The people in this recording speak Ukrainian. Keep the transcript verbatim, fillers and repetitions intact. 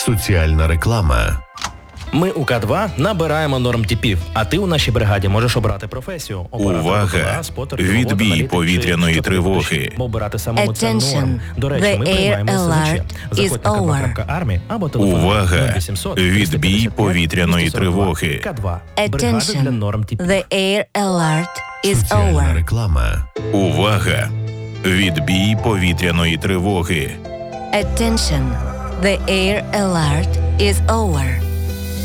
Соціальна реклама. Ми у К два набираємо нормтипів, а ти у нашій бригаді можеш обрати професію. Увага! Відбій повітряної тривоги. Обирати самому це Attention. норм. До речі, The ми air приймаємо alert СВЧ. Заходь на is over. к два крапка армі або телефонуй Увага! нуль вісімсот Відбій повітряної тривоги. К два. Бригада для Attention. нормтипів. The air alert is Соціальна over. реклама. Увага! Відбій повітряної тривоги. Attention. The air alert is over.